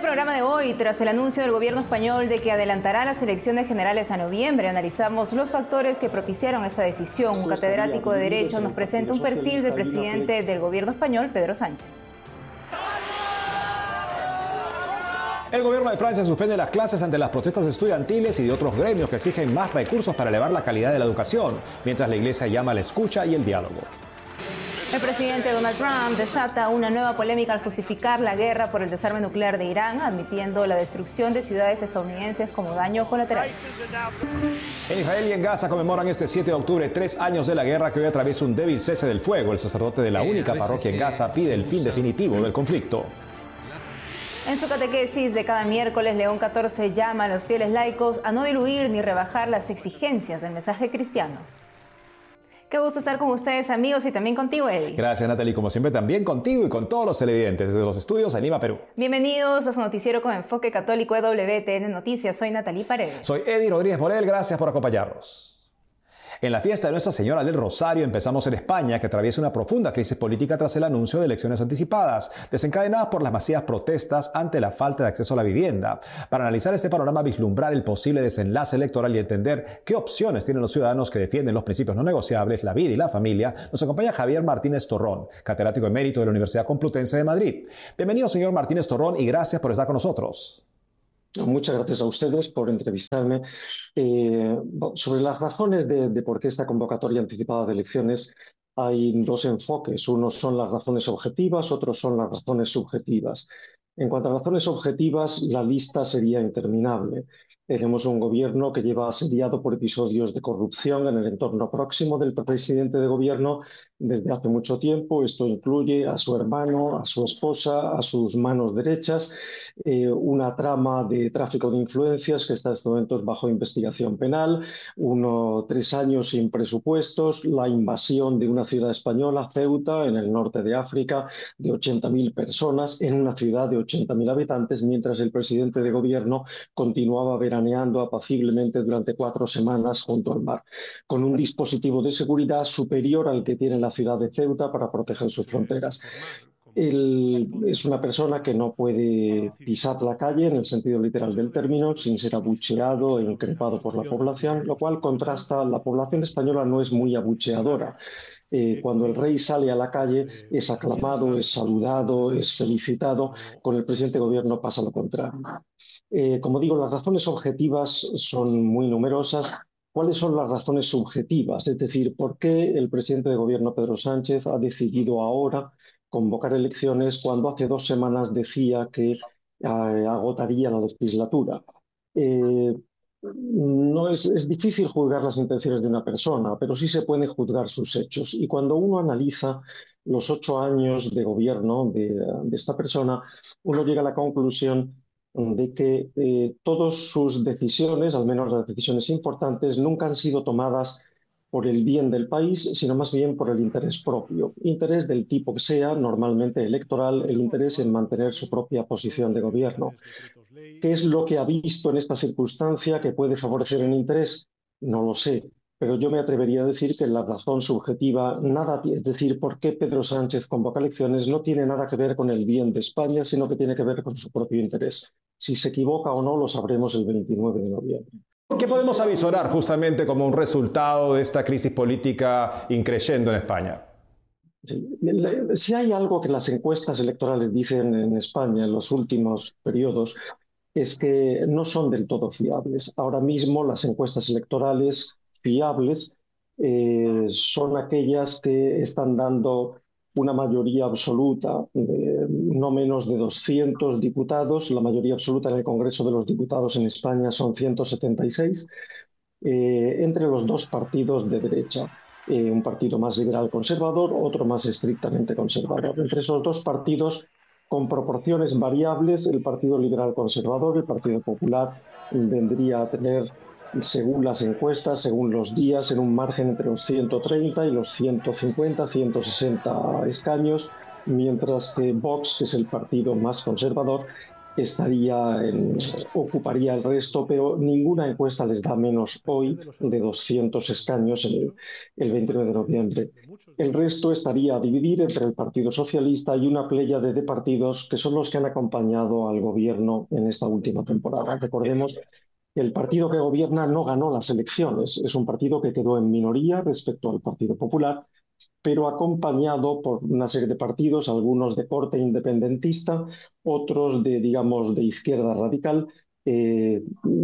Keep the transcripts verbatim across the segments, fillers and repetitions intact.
programa de hoy, tras el anuncio del gobierno español de que adelantará las elecciones generales a noviembre, analizamos los factores que propiciaron esta decisión. Un catedrático de Derecho nos presenta un perfil del presidente del gobierno español, Pedro Sánchez. El gobierno de Francia suspende las clases ante las protestas estudiantiles y de otros gremios que exigen más recursos para elevar la calidad de la educación, mientras la Iglesia llama a la escucha y el diálogo. El presidente Donald Trump desata una nueva polémica al justificar la guerra por el desarme nuclear de Irán, admitiendo la destrucción de ciudades estadounidenses como daño colateral. En Israel y en Gaza conmemoran este siete de octubre tres años de la guerra que hoy atraviesa un débil cese del fuego. El sacerdote de la única parroquia en Gaza pide el fin definitivo del conflicto. En su catequesis de cada miércoles, León catorce llama a los fieles laicos a no diluir ni rebajar las exigencias del mensaje cristiano. Qué gusto estar con ustedes, amigos, y también contigo, Eddie. Gracias, Natalie. Como siempre, también contigo y con todos los televidentes desde los estudios en Lima, Perú. Bienvenidos a su noticiero con enfoque católico de W T N Noticias. Soy Natalie Paredes. Soy Eddie Rodríguez Morel. Gracias por acompañarnos. En la fiesta de Nuestra Señora del Rosario empezamos en España, que atraviesa una profunda crisis política tras el anuncio de elecciones anticipadas, desencadenadas por las masivas protestas ante la falta de acceso a la vivienda. Para analizar este panorama, vislumbrar el posible desenlace electoral y entender qué opciones tienen los ciudadanos que defienden los principios no negociables, la vida y la familia, nos acompaña Javier Martínez Torrón, catedrático emérito de la Universidad Complutense de Madrid. Bienvenido, señor Martínez Torrón, y gracias por estar con nosotros. Muchas gracias a ustedes por entrevistarme. Eh, sobre las razones de, de por qué esta convocatoria anticipada de elecciones, hay dos enfoques. Unos son las razones objetivas, otros son las razones subjetivas. En cuanto a razones objetivas, la lista sería interminable. Tenemos un gobierno que lleva asediado por episodios de corrupción en el entorno próximo del presidente de gobierno desde hace mucho tiempo. Esto incluye a su hermano, a su esposa, a sus manos derechas, eh, una trama de tráfico de influencias que está en estos momentos bajo investigación penal, uno, tres años sin presupuestos, la invasión de una ciudad española, Ceuta, en el norte de África, de ochenta mil personas, en una ciudad de ochenta mil habitantes, mientras el presidente de gobierno continuaba veraneando apaciblemente durante cuatro semanas junto al mar, con un dispositivo de seguridad superior al que tiene la ciudad de Ceuta para proteger sus fronteras. Él es una persona que no puede pisar la calle en el sentido literal del término sin ser abucheado e increpado por la población, lo cual contrasta. La población española no es muy abucheadora. Eh, cuando el rey sale a la calle es aclamado, es saludado, es felicitado. Con el presidente de gobierno pasa lo contrario. Eh, como digo, las razones objetivas son muy numerosas. ¿Cuáles son las razones subjetivas? Es decir, ¿por qué el presidente de gobierno, Pedro Sánchez, ha decidido ahora convocar elecciones cuando hace dos semanas decía que eh, agotaría la legislatura? Eh, no es, es difícil juzgar las intenciones de una persona, pero sí se pueden juzgar sus hechos. Y cuando uno analiza los ocho años de gobierno de, de esta persona, uno llega a la conclusión de que eh, todas sus decisiones, al menos las decisiones importantes, nunca han sido tomadas por el bien del país, sino más bien por el interés propio. Interés del tipo que sea, normalmente electoral, el interés en mantener su propia posición de gobierno. ¿Qué es lo que ha visto en esta circunstancia que puede favorecer el interés? No lo sé, pero yo me atrevería a decir que la razón subjetiva, nada, es decir, por qué Pedro Sánchez convoca elecciones, no tiene nada que ver con el bien de España, sino que tiene que ver con su propio interés. Si se equivoca o no, lo sabremos el veintinueve de noviembre. ¿Qué podemos avisorar justamente como un resultado de esta crisis política increciendo en España? Sí. Si hay algo que las encuestas electorales dicen en España en los últimos periodos, es que no son del todo fiables. Ahora mismo las encuestas electorales fiables eh, son aquellas que están dando una mayoría absoluta de no menos de doscientos diputados. La mayoría absoluta en el Congreso de los Diputados en España son ciento setenta y seis, eh, entre los dos partidos de derecha. Eh, un partido más liberal conservador, otro más estrictamente conservador. Entre esos dos partidos, con proporciones variables, el Partido Liberal Conservador, el Partido Popular, vendría a tener, según las encuestas, según los días, en un margen entre los ciento treinta y los ciento cincuenta, ciento sesenta escaños, mientras que Vox, que es el partido más conservador, estaría en, ocuparía el resto, pero ninguna encuesta les da menos hoy de doscientos escaños el, el veintinueve de noviembre. El resto estaría a dividir entre el Partido Socialista y una pléyade de partidos que son los que han acompañado al gobierno en esta última temporada. Recordemos que el partido que gobierna no ganó las elecciones, es un partido que quedó en minoría respecto al Partido Popular, pero acompañado por una serie de partidos, algunos de corte independentista, otros de, digamos, de izquierda radical, eh,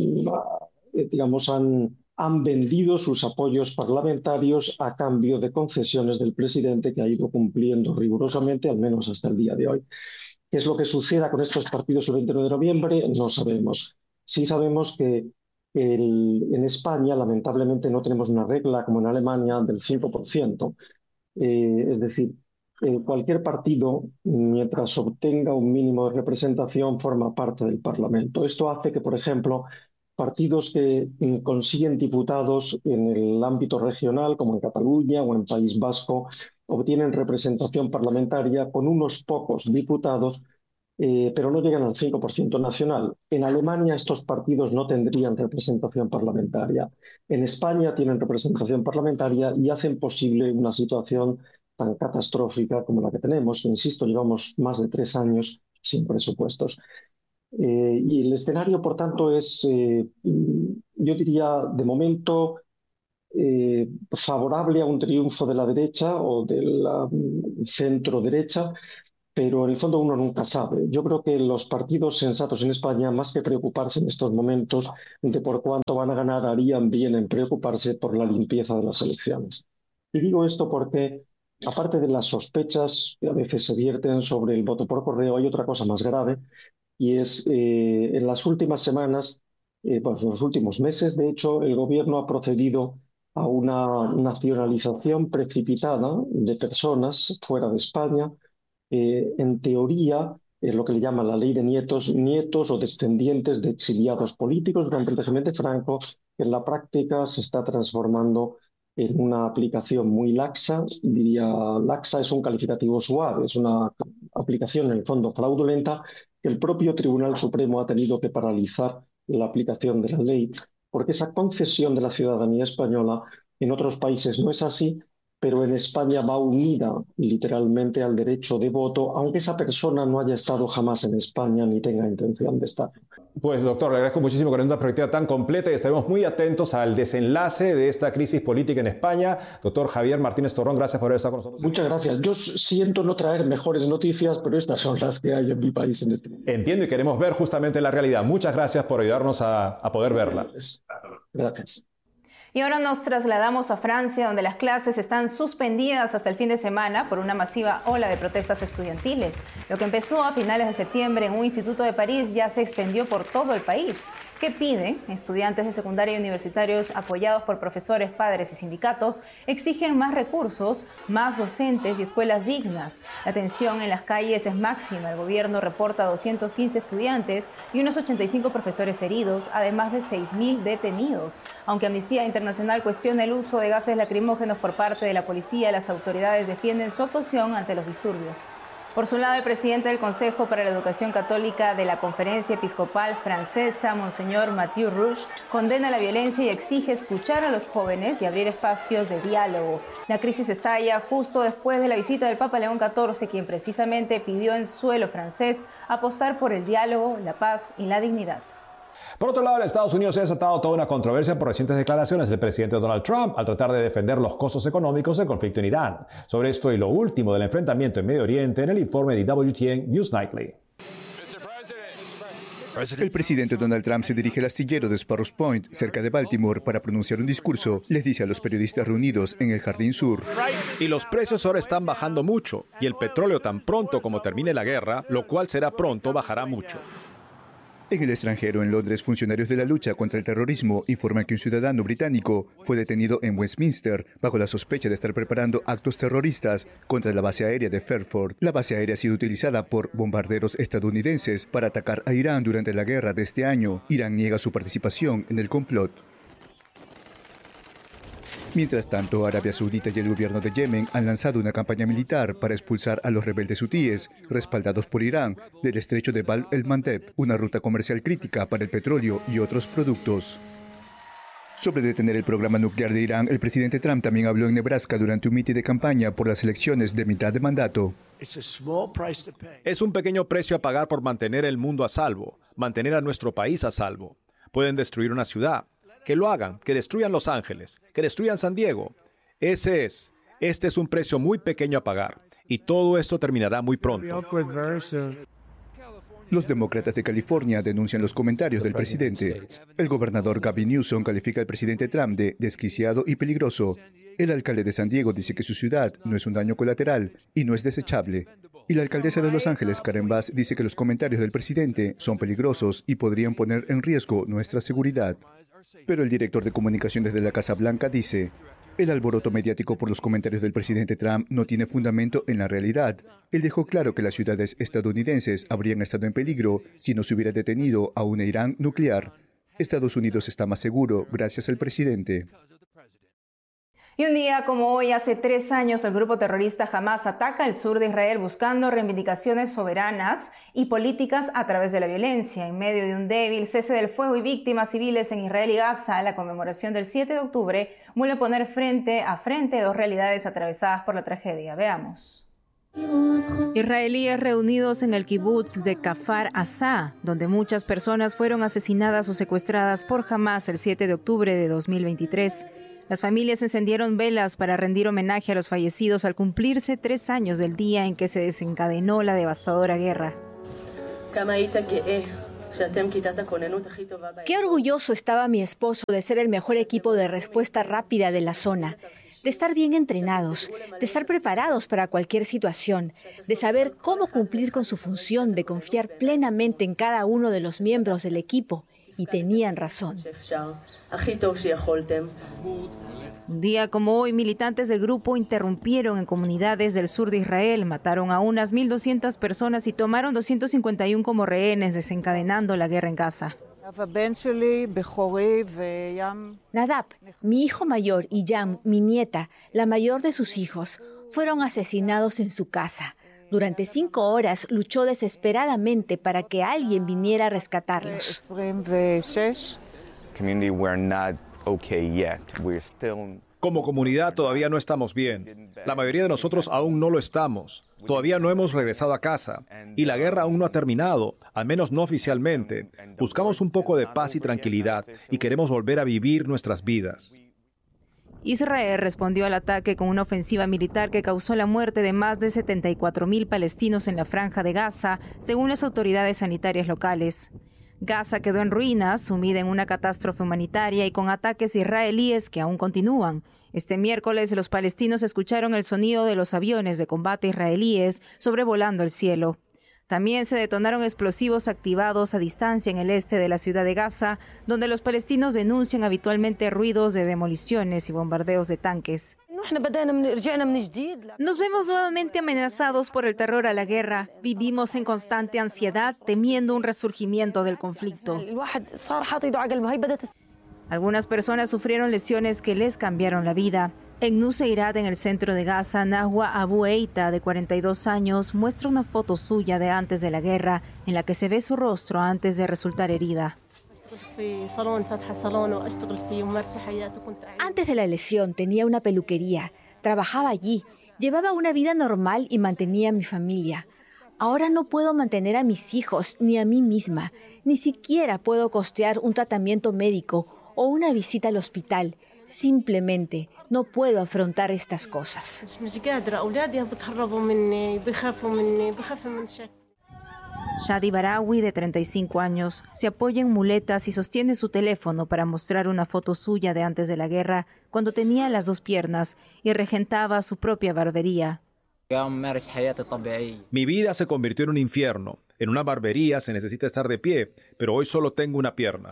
digamos, han, han vendido sus apoyos parlamentarios a cambio de concesiones del presidente, que ha ido cumpliendo rigurosamente, al menos hasta el día de hoy. ¿Qué es lo que suceda con estos partidos el veintinueve de noviembre? No sabemos. Sí sabemos que el, en España, lamentablemente, no tenemos una regla como en Alemania del cinco por ciento. Eh, es decir, eh, cualquier partido, mientras obtenga un mínimo de representación, forma parte del Parlamento. Esto hace que, por ejemplo, partidos que mm, consiguen diputados en el ámbito regional, como en Cataluña o en País Vasco, obtienen representación parlamentaria con unos pocos diputados, eh, pero no llegan al cinco por ciento nacional. En Alemania estos partidos no tendrían representación parlamentaria. En España tienen representación parlamentaria y hacen posible una situación tan catastrófica como la que tenemos, que, insisto, llevamos más de tres años sin presupuestos. Eh, y el escenario, por tanto, es, eh, yo diría, de momento, eh, favorable a un triunfo de la derecha o de la centro-derecha, pero en el fondo uno nunca sabe. Yo creo que los partidos sensatos en España, más que preocuparse en estos momentos de por cuánto van a ganar, harían bien en preocuparse por la limpieza de las elecciones. Y digo esto porque, aparte de las sospechas que a veces se vierten sobre el voto por correo, hay otra cosa más grave, y es eh, en las últimas semanas, eh, pues en los últimos meses, de hecho, el gobierno ha procedido a una nacionalización precipitada de personas fuera de España. Eh, en teoría, eh, lo que le llaman la ley de nietos, nietos o descendientes de exiliados políticos durante el régimen de Franco, que en la práctica se está transformando en una aplicación muy laxa. Diría, laxa es un calificativo suave, es una aplicación en el fondo fraudulenta, que el propio Tribunal Supremo ha tenido que paralizar la aplicación de la ley, porque esa concesión de la ciudadanía española en otros países no es así, pero en España va unida literalmente al derecho de voto, aunque esa persona no haya estado jamás en España ni tenga intención de estar. Pues, doctor, le agradezco muchísimo que nos dé una perspectiva tan completa y estaremos muy atentos al desenlace de esta crisis política en España. Doctor Javier Martínez Torrón, gracias por haber estado con nosotros. Muchas gracias. Yo siento no traer mejores noticias, pero estas son las que hay en mi país en este momento. Entiendo y queremos ver justamente la realidad. Muchas gracias por ayudarnos a, a poder verla. Gracias. Gracias. Y ahora nos trasladamos a Francia, donde las clases están suspendidas hasta el fin de semana por una masiva ola de protestas estudiantiles. Lo que empezó a finales de septiembre en un instituto de París ya se extendió por todo el país. ¿Qué piden? Estudiantes de secundaria y universitarios, apoyados por profesores, padres y sindicatos, exigen más recursos, más docentes y escuelas dignas. La tensión en las calles es máxima. El gobierno reporta doscientos quince estudiantes y unos ochenta y cinco profesores heridos, además de seis mil detenidos. Aunque Amnistía Internacional cuestiona el uso de gases lacrimógenos por parte de la policía, las autoridades defienden su actuación ante los disturbios. Por su lado, el presidente del Consejo para la Educación Católica de la Conferencia Episcopal Francesa, Monseñor Mathieu Rouge, condena la violencia y exige escuchar a los jóvenes y abrir espacios de diálogo. La crisis estalla justo después de la visita del Papa León catorce, quien precisamente pidió en suelo francés apostar por el diálogo, la paz y la dignidad. Por otro lado, en Estados Unidos se ha desatado toda una controversia por recientes declaraciones del presidente Donald Trump al tratar de defender los costos económicos del conflicto en Irán. Sobre esto y lo último del enfrentamiento en Medio Oriente en el informe de W T N News Nightly. El presidente Donald Trump se dirige al astillero de Sparrows Point, cerca de Baltimore, para pronunciar un discurso. Les dice a los periodistas reunidos en el Jardín Sur: y los precios ahora están bajando mucho, y el petróleo tan pronto como termine la guerra, lo cual será pronto, bajará mucho. En el extranjero, en Londres, funcionarios de la lucha contra el terrorismo informan que un ciudadano británico fue detenido en Westminster bajo la sospecha de estar preparando actos terroristas contra la base aérea de Fairford. La base aérea ha sido utilizada por bombarderos estadounidenses para atacar a Irán durante la guerra de este año. Irán niega su participación en el complot. Mientras tanto, Arabia Saudita y el gobierno de Yemen han lanzado una campaña militar para expulsar a los rebeldes hutíes, respaldados por Irán, del estrecho de Bab el-Mandeb, una ruta comercial crítica para el petróleo y otros productos. Sobre detener el programa nuclear de Irán, el presidente Trump también habló en Nebraska durante un mitin de campaña por las elecciones de mitad de mandato. Es un pequeño precio a pagar por mantener el mundo a salvo, mantener a nuestro país a salvo. Pueden destruir una ciudad. Que lo hagan, que destruyan Los Ángeles, que destruyan San Diego. Ese es, este es un precio muy pequeño a pagar. Y todo esto terminará muy pronto. Los demócratas de California denuncian los comentarios del presidente. El gobernador Gavin Newsom califica al presidente Trump de desquiciado y peligroso. El alcalde de San Diego dice que su ciudad no es un daño colateral y no es desechable. Y la alcaldesa de Los Ángeles, Karen Bass, dice que los comentarios del presidente son peligrosos y podrían poner en riesgo nuestra seguridad. Pero el director de comunicaciones de la Casa Blanca dice: el alboroto mediático por los comentarios del presidente Trump no tiene fundamento en la realidad. Él dejó claro que las ciudades estadounidenses habrían estado en peligro si no se hubiera detenido a un Irán nuclear. Estados Unidos está más seguro gracias al presidente. Y un día como hoy, hace tres años, el grupo terrorista Hamás ataca el sur de Israel buscando reivindicaciones soberanas y políticas a través de la violencia. En medio de un débil cese del fuego y víctimas civiles en Israel y Gaza, la conmemoración del siete de octubre vuelve a poner frente a frente dos realidades atravesadas por la tragedia. Veamos. Israelíes reunidos en el kibutz de Kfar Aza, donde muchas personas fueron asesinadas o secuestradas por Hamás el siete de octubre de dos mil veintitrés. Las familias encendieron velas para rendir homenaje a los fallecidos al cumplirse tres años del día en que se desencadenó la devastadora guerra. Qué orgulloso estaba mi esposo de ser el mejor equipo de respuesta rápida de la zona, de estar bien entrenados, de estar preparados para cualquier situación, de saber cómo cumplir con su función, de confiar plenamente en cada uno de los miembros del equipo. Y tenían razón. Un día como hoy, militantes del grupo interrumpieron en comunidades del sur de Israel, mataron a unas mil doscientas personas y tomaron doscientos cincuenta y uno como rehenes, desencadenando la guerra en Gaza. Nadab, mi hijo mayor, y Yam, mi nieta, la mayor de sus hijos, fueron asesinados en su casa. Durante cinco horas luchó desesperadamente para que alguien viniera a rescatarlos. Como comunidad todavía no estamos bien. La mayoría de nosotros aún no lo estamos. Todavía no hemos regresado a casa. Y la guerra aún no ha terminado, al menos no oficialmente. Buscamos un poco de paz y tranquilidad y queremos volver a vivir nuestras vidas. Israel respondió al ataque con una ofensiva militar que causó la muerte de más de setenta y cuatro mil palestinos en la franja de Gaza, según las autoridades sanitarias locales. Gaza quedó en ruinas, sumida en una catástrofe humanitaria y con ataques israelíes que aún continúan. Este miércoles, los palestinos escucharon el sonido de los aviones de combate israelíes sobrevolando el cielo. También se detonaron explosivos activados a distancia en el este de la ciudad de Gaza, donde los palestinos denuncian habitualmente ruidos de demoliciones y bombardeos de tanques. Nos vemos nuevamente amenazados por el terror a la guerra. Vivimos en constante ansiedad, temiendo un resurgimiento del conflicto. Algunas personas sufrieron lesiones que les cambiaron la vida. En Nuseirat, en el centro de Gaza, Nahwa Abu Eita, de cuarenta y dos años, muestra una foto suya de antes de la guerra, en la que se ve su rostro antes de resultar herida. Antes de la lesión tenía una peluquería, trabajaba allí, llevaba una vida normal y mantenía a mi familia. Ahora no puedo mantener a mis hijos ni a mí misma, ni siquiera puedo costear un tratamiento médico o una visita al hospital. Simplemente no puedo afrontar estas cosas. Shadi Barawi, de treinta y cinco años, se apoya en muletas y sostiene su teléfono para mostrar una foto suya de antes de la guerra, cuando tenía las dos piernas y regentaba su propia barbería. Mi vida se convirtió en un infierno. En una barbería se necesita estar de pie, pero hoy solo tengo una pierna.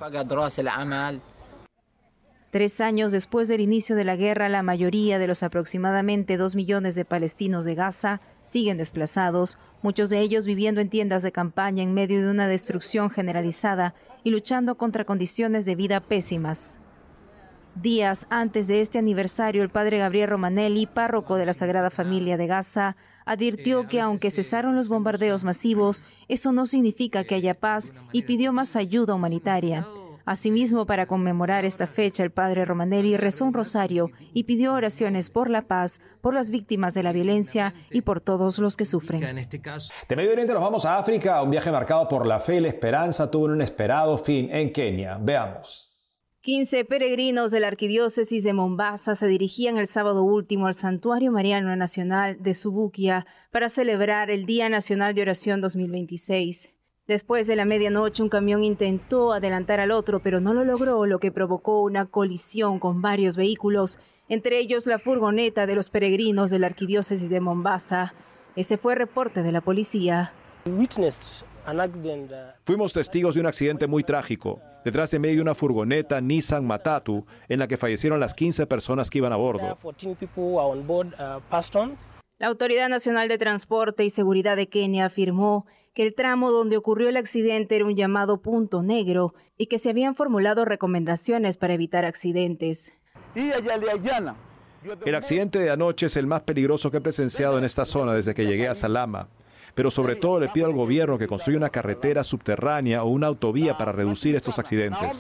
Tres años después del inicio de la guerra, la mayoría de los aproximadamente dos millones de palestinos de Gaza siguen desplazados, muchos de ellos viviendo en tiendas de campaña en medio de una destrucción generalizada y luchando contra condiciones de vida pésimas. Días antes de este aniversario, el padre Gabriel Romanelli, párroco de la Sagrada Familia de Gaza, advirtió que aunque cesaron los bombardeos masivos, eso no significa que haya paz y pidió más ayuda humanitaria. Asimismo, para conmemorar esta fecha, el padre Romanelli rezó un rosario y pidió oraciones por la paz, por las víctimas de la violencia y por todos los que sufren. De Medio Oriente nos vamos a África. Un viaje marcado por la fe y la esperanza tuvo un inesperado fin en Kenia. Veamos. quince peregrinos de la arquidiócesis de Mombasa se dirigían el sábado último al Santuario Mariano Nacional de Subukia para celebrar el Día Nacional de Oración dos mil veintiséis. Después de la medianoche, un camión intentó adelantar al otro, pero no lo logró, lo que provocó una colisión con varios vehículos, entre ellos la furgoneta de los peregrinos de la arquidiócesis de Mombasa. Ese fue el reporte de la policía. Fuimos testigos de un accidente muy trágico. Detrás de mí hay una furgoneta Nissan Matatu en la que fallecieron las quince personas que iban a bordo. La Autoridad Nacional de Transporte y Seguridad de Kenia afirmó que el tramo donde ocurrió el accidente era un llamado punto negro y que se habían formulado recomendaciones para evitar accidentes. El accidente de anoche es el más peligroso que he presenciado en esta zona desde que llegué a Salama. Pero sobre todo le pido al gobierno que construya una carretera subterránea o una autovía para reducir estos accidentes.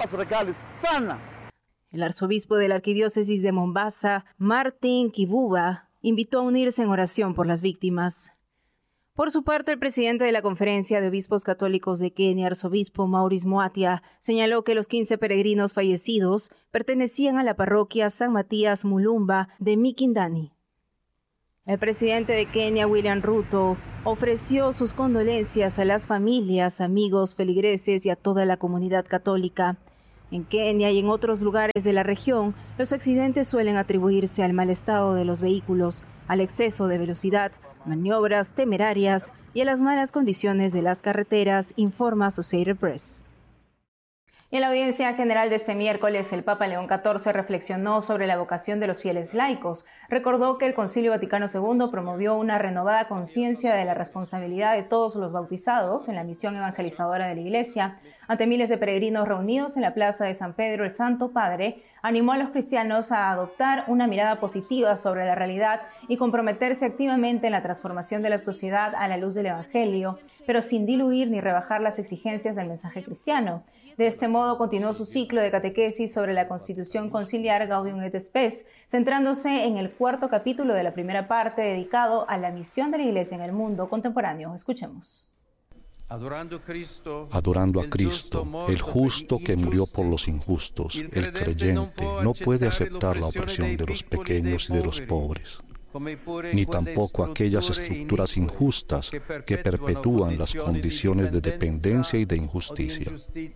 El arzobispo de la arquidiócesis de Mombasa, Martin Kibuba, invitó a unirse en oración por las víctimas. Por su parte, el presidente de la Conferencia de Obispos Católicos de Kenia, arzobispo Maurice Moatia, señaló que los quince peregrinos fallecidos pertenecían a la parroquia San Matías Mulumba de Mikindani. El presidente de Kenia, William Ruto, ofreció sus condolencias a las familias, amigos, feligreses y a toda la comunidad católica. En Kenia y en otros lugares de la región, los accidentes suelen atribuirse al mal estado de los vehículos, al exceso de velocidad, maniobras temerarias y a las malas condiciones de las carreteras, informa Associated Press. En la audiencia general de este miércoles, el Papa León catorce reflexionó sobre la vocación de los fieles laicos. Recordó que el Concilio Vaticano segundo promovió una renovada conciencia de la responsabilidad de todos los bautizados en la misión evangelizadora de la Iglesia. Ante miles de peregrinos reunidos en la plaza de San Pedro, el Santo Padre animó a los cristianos a adoptar una mirada positiva sobre la realidad y comprometerse activamente en la transformación de la sociedad a la luz del Evangelio, pero sin diluir ni rebajar las exigencias del mensaje cristiano. De este modo, continuó su ciclo de catequesis sobre la Constitución Conciliar Gaudium et Spes, centrándose en el cuarto capítulo de la primera parte dedicado a la misión de la Iglesia en el mundo contemporáneo. Escuchemos. Adorando a Cristo, el justo que murió por los injustos, el creyente no puede aceptar la opresión de los pequeños y de los pobres, ni tampoco aquellas estructuras injustas que perpetúan las condiciones de dependencia y de injusticia.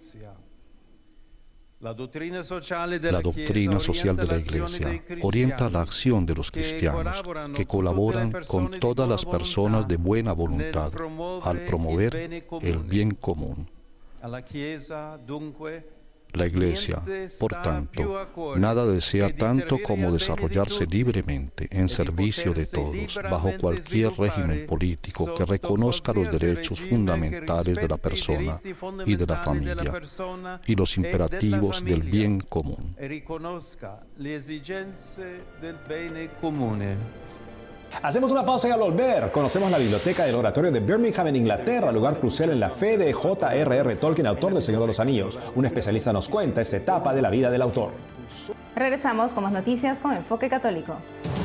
La doctrina social de la Iglesia orienta la acción de los cristianos que colaboran con todas las personas de buena voluntad al promover el bien común. La Iglesia, por tanto, nada desea tanto como desarrollarse libremente en servicio de todos, bajo cualquier régimen político que reconozca los derechos fundamentales de la persona y de la familia y los imperativos del bien común. Hacemos una pausa y al volver conocemos la biblioteca del oratorio de Birmingham en Inglaterra, lugar crucial en la fe de J R R Tolkien, autor del Señor de los Anillos. Un especialista nos cuenta esta etapa de la vida del autor. Regresamos con más noticias con Enfoque Católico.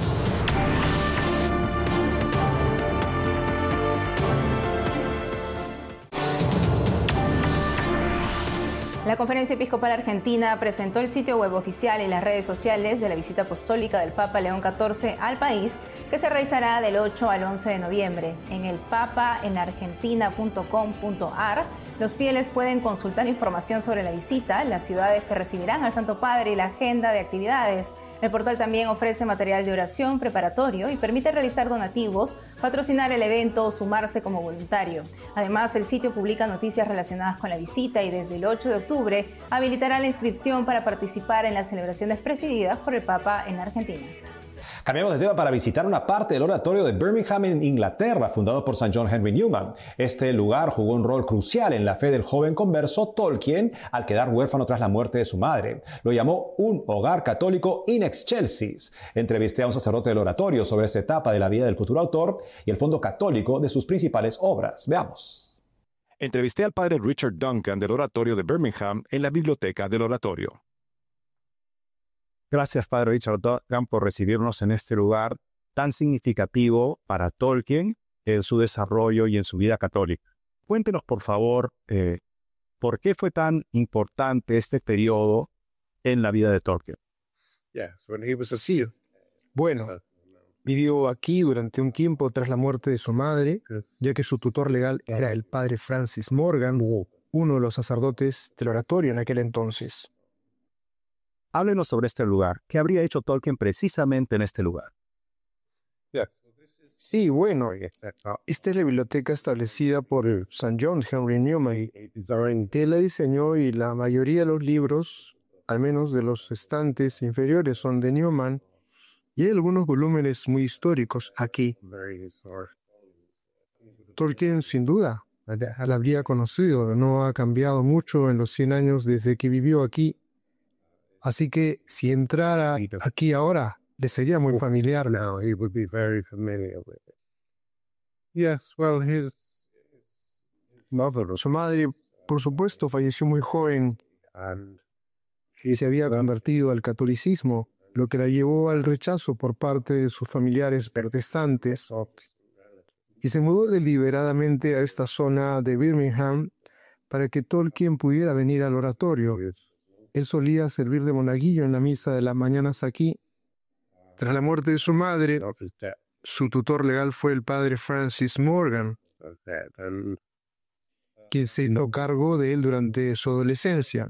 La Conferencia Episcopal Argentina presentó el sitio web oficial y las redes sociales de la visita apostólica del Papa León catorce al país, que se realizará del ocho al once de noviembre. En el papa en argentina punto com punto a r, los fieles pueden consultar información sobre la visita, las ciudades que recibirán al Santo Padre y la agenda de actividades. El portal también ofrece material de oración preparatorio y permite realizar donativos, patrocinar el evento o sumarse como voluntario. Además, el sitio publica noticias relacionadas con la visita y desde el ocho de octubre habilitará la inscripción para participar en las celebraciones presididas por el Papa en Argentina. Cambiamos de tema para visitar una parte del oratorio de Birmingham en Inglaterra, fundado por San John Henry Newman. Este lugar jugó un rol crucial en la fe del joven converso Tolkien al quedar huérfano tras la muerte de su madre. Lo llamó un hogar católico in excelsis. Entrevisté a un sacerdote del oratorio sobre esta etapa de la vida del futuro autor y el fondo católico de sus principales obras. Veamos. Entrevisté al padre Richard Duncan del oratorio de Birmingham en la biblioteca del oratorio. Gracias, padre Richard Duncan, por recibirnos en este lugar tan significativo para Tolkien en su desarrollo y en su vida católica. Cuéntenos, por favor, eh, ¿por qué fue tan importante este periodo en la vida de Tolkien? Sí. Bueno, vivió aquí durante un tiempo tras la muerte de su madre, ya que su tutor legal era el padre Francis Morgan, uno de los sacerdotes del oratorio en aquel entonces. Háblenos sobre este lugar. ¿Qué habría hecho Tolkien precisamente en este lugar? Sí, bueno, esta es la biblioteca establecida por San John Henry Newman. Él la diseñó y la mayoría de los libros, al menos de los estantes inferiores, son de Newman. Y hay algunos volúmenes muy históricos aquí. Tolkien, sin duda, la habría conocido. No ha cambiado mucho en los cien años desde que vivió aquí. Así que si entrara aquí ahora, le sería muy familiar. No, pero su madre, por supuesto, falleció muy joven y se había convertido al catolicismo, lo que la llevó al rechazo por parte de sus familiares protestantes. Y se mudó deliberadamente a esta zona de Birmingham para que Tolkien pudiera venir al oratorio. Él solía servir de monaguillo en la misa de las mañanas aquí. Tras la muerte de su madre, su tutor legal fue el padre Francis Morgan, quien se hizo cargo de él durante su adolescencia.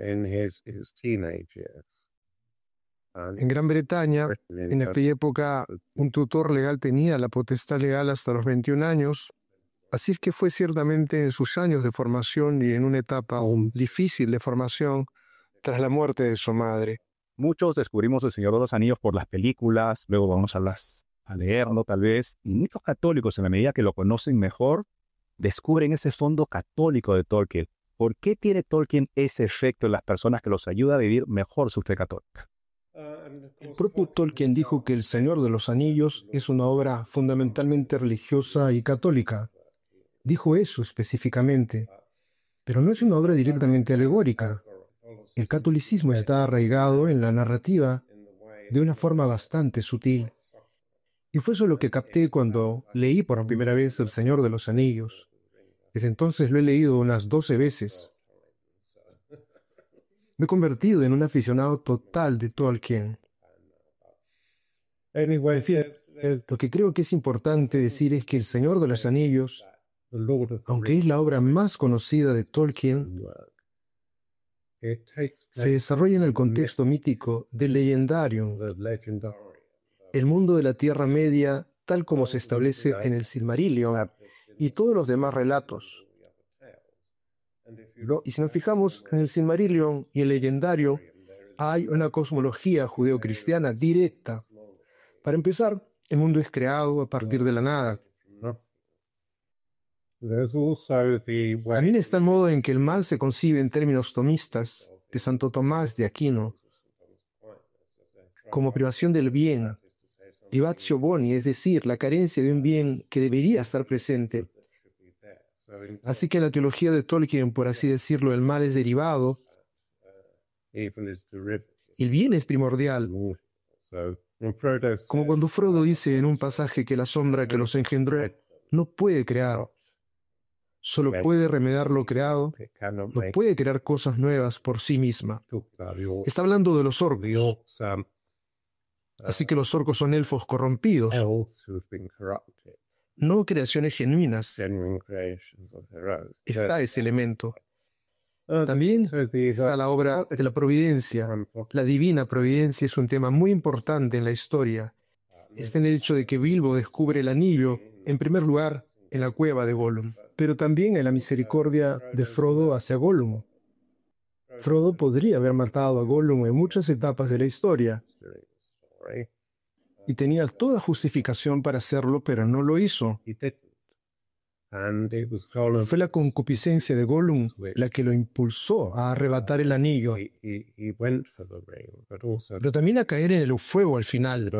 En Gran Bretaña, en aquella época, un tutor legal tenía la potestad legal hasta los veintiún años. Así es que fue ciertamente en sus años de formación y en una etapa difícil de formación tras la muerte de su madre. Muchos descubrimos El Señor de los Anillos por las películas, luego vamos a, las, a leerlo tal vez, y muchos católicos, en la medida que lo conocen mejor, descubren ese fondo católico de Tolkien. ¿Por qué tiene Tolkien ese efecto en las personas que los ayuda a vivir mejor su fe católica? El propio Tolkien dijo que El Señor de los Anillos es una obra fundamentalmente religiosa y católica. Dijo eso específicamente, pero no es una obra directamente alegórica. El catolicismo está arraigado en la narrativa de una forma bastante sutil. Y fue eso lo que capté cuando leí por primera vez El Señor de los Anillos. Desde entonces lo he leído unas doce veces. Me he convertido en un aficionado total de Tolkien. En fin, lo que creo que es importante decir es que El Señor de los Anillos, aunque es la obra más conocida de Tolkien, se desarrolla en el contexto mítico del Legendarium, el mundo de la Tierra Media tal como se establece en el Silmarillion y todos los demás relatos. Y si nos fijamos en el Silmarillion y el Legendarium, hay una cosmología judeocristiana directa. Para empezar, el mundo es creado a partir de la nada. También está el modo en que el mal se concibe en términos tomistas de Santo Tomás de Aquino, como privación del bien, privatio boni, es decir, la carencia de un bien que debería estar presente. Así que en la teología de Tolkien, por así decirlo, el mal es derivado, el bien es primordial. Como cuando Frodo dice en un pasaje que la sombra que los engendró no puede crear, solo puede remediar lo creado, no puede crear cosas nuevas por sí misma. Está hablando de los orcos. Así que los orcos son elfos corrompidos, no creaciones genuinas. Está ese elemento. También está la obra de la providencia. La divina providencia es un tema muy importante en la historia. Está en el hecho de que Bilbo descubre el anillo, en primer lugar, en la cueva de Gollum, pero también en la misericordia de Frodo hacia Gollum. Frodo podría haber matado a Gollum en muchas etapas de la historia, y tenía toda justificación para hacerlo, pero no lo hizo. Fue la concupiscencia de Gollum la que lo impulsó a arrebatar el anillo, pero también a caer en el fuego al final.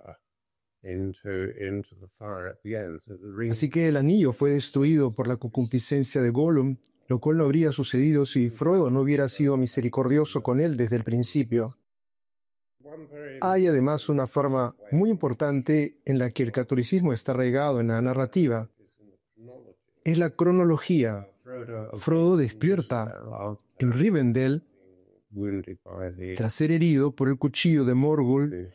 Así que el anillo fue destruido por la concupiscencia de Gollum, lo cual no habría sucedido si Frodo no hubiera sido misericordioso con él desde el principio. Hay además una forma muy importante en la que el catolicismo está arraigado en la narrativa. Es la cronología. Frodo despierta en Rivendell tras ser herido por el cuchillo de Morgul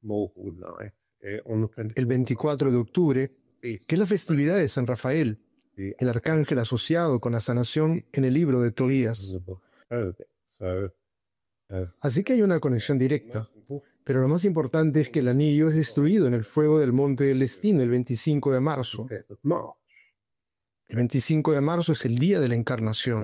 el veinticuatro de octubre, que es la festividad de San Rafael, el arcángel asociado con la sanación en el libro de Tobías. Así que hay una conexión directa. Pero lo más importante es que el anillo es destruido en el fuego del Monte del Destino el veinticinco de marzo. El veinticinco de marzo es el día de la encarnación.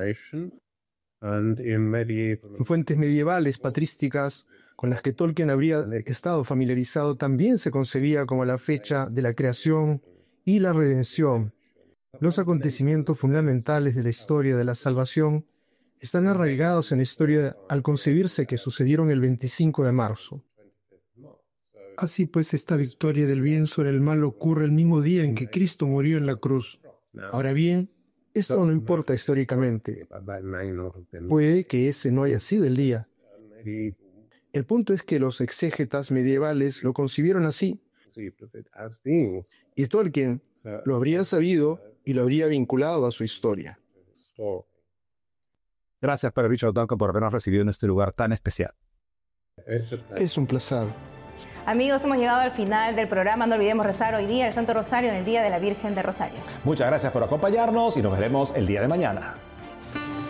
En fuentes medievales, patrísticas, con las que Tolkien habría estado familiarizado, también se concebía como la fecha de la creación y la redención. Los acontecimientos fundamentales de la historia de la salvación están arraigados en la historia al concebirse que sucedieron el veinticinco de marzo. Así pues, esta victoria del bien sobre el mal ocurre el mismo día en que Cristo murió en la cruz. Ahora bien, esto no importa históricamente. Puede que ese no haya sido el día. El punto es que los exégetas medievales lo concibieron así. Y Tolkien lo habría sabido y lo habría vinculado a su historia. Gracias, Padre Richard Duncan, por habernos recibido en este lugar tan especial. Es un placer. Amigos, hemos llegado al final del programa. No olvidemos rezar hoy día el Santo Rosario en el Día de la Virgen de Rosario. Muchas gracias por acompañarnos y nos veremos el día de mañana.